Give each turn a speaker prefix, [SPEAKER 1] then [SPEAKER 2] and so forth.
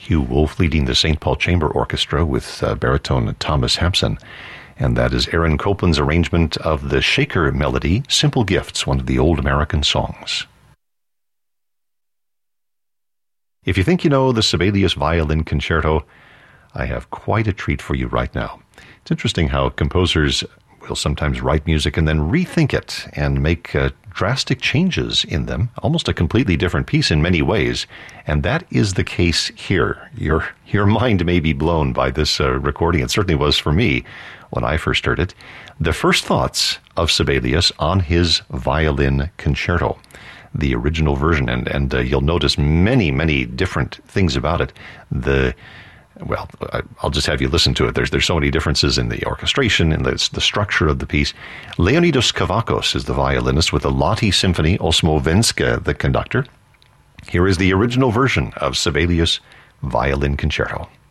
[SPEAKER 1] Hugh Wolf leading the St. Paul Chamber Orchestra with baritone Thomas Hampson. And that is Aaron Copland's arrangement of the Shaker melody, Simple Gifts, one of the old American songs. If you think you know the Sibelius Violin Concerto, I have quite a treat for you right now. It's interesting how composers will sometimes write music and then rethink it and make drastic changes in them, almost a completely different piece in many ways. And that is the case here. Your mind may be blown by this recording. It certainly was for me when I first heard it. The first thoughts of Sibelius on his violin concerto, the original version, and you'll notice many, many different things about it. Well, I'll just have you listen to it. There's so many differences in the orchestration and the structure of the piece. Leonidas Kavakos is the violinist with the Lotte Symphony, Osmo Venske the conductor. Here is the original version of Sibelius Violin Concerto.